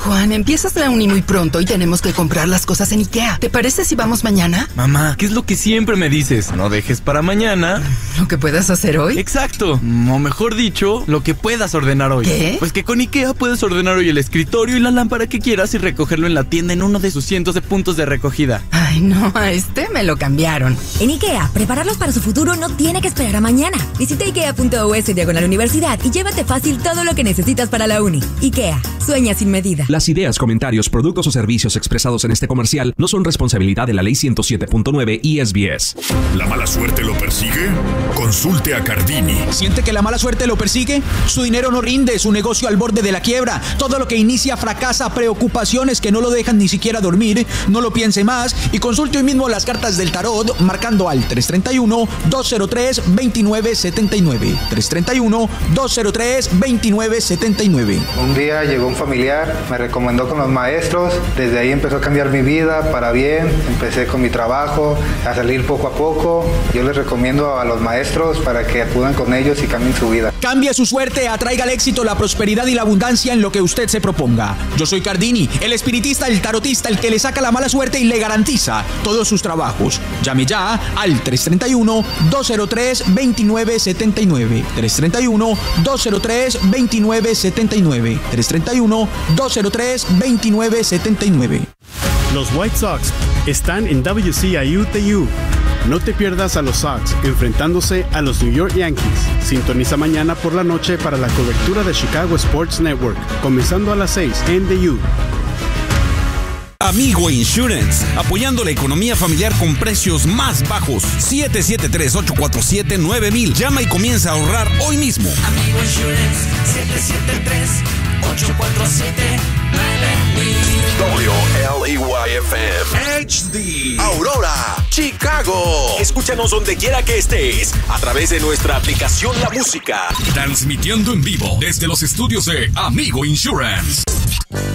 Juan, empiezas la uni muy pronto y tenemos que comprar las cosas en IKEA. ¿Te parece si vamos mañana? Mamá, ¿qué es lo que siempre me dices? No dejes para mañana ¿lo que puedas hacer hoy? Exacto, o mejor dicho, lo que puedas ordenar hoy. ¿Qué? Pues que con IKEA puedes ordenar hoy el escritorio y la lámpara que quieras y recogerlo en la tienda en uno de sus cientos de puntos de recogida. Ay, no, a este me lo cambiaron. En IKEA, prepararlos para su futuro no tiene que esperar a mañana. Visita ikea.us/universidad y llévate fácil todo lo que necesitas para la uni. IKEA, sueña sin medida. Las ideas, comentarios, productos o servicios expresados en este comercial no son responsabilidad de la Ley 107.9 y SBS. ¿La mala suerte lo persigue? Consulte a Cardini. ¿Siente que la mala suerte lo persigue? Su dinero no rinde, su negocio al borde de la quiebra. Todo lo que inicia fracasa, preocupaciones que no lo dejan ni siquiera dormir. No lo piense más y consulte hoy mismo las cartas del tarot marcando al 331-203-2979. 331-203-2979. Un día llegó un familiar, me recomendó con los maestros, desde ahí empezó a cambiar mi vida para bien, empecé con mi trabajo, a salir poco a poco. Yo les recomiendo a los maestros para que acudan con ellos y cambien su vida. Cambie su suerte, atraiga el éxito, la prosperidad y la abundancia en lo que usted se proponga. Yo soy Cardini, el espiritista, el tarotista, el que le saca la mala suerte y le garantiza todos sus trabajos. Llame ya al 331-203-2979. 331-203-2979. 331-203-2979. Los White Sox están en WCIU-TU. No te pierdas a los Sox enfrentándose a los New York Yankees. Sintoniza mañana por la noche para la cobertura de Chicago Sports Network, comenzando a las 6 en The U. Amigo Insurance, apoyando la economía familiar con precios más bajos. 773-847-9000. Llama y comienza a ahorrar hoy mismo. Amigo Insurance, 773-847-9000. WLEYFM HD Aurora, Chicago. Escúchanos donde quiera que estés a través de nuestra aplicación La Música. Transmitiendo en vivo desde los estudios de Amigo Insurance.